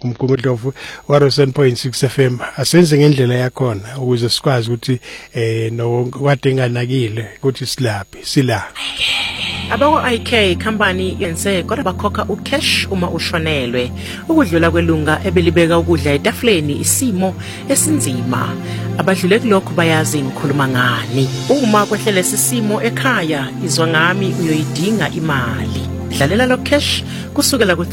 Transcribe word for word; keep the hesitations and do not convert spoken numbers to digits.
kumgungundlovu one oh seven point six F M asenze ngendlela yakhona ukuze sikwazi ukuthi eh no kwadenganakile ukuthi silaphi sila Abako I K company yenze kodwa bakhokha ucash uma ushonelwe ukudlula kwelunga ebelibeka ukudla etafuleni isimo esinzima abadlule kulokho bayazi ngikhuluma ngani uma kwehlele sisimo ekhaya izwa ngami uyoyidinga imali dlalela lo cash kusukela ku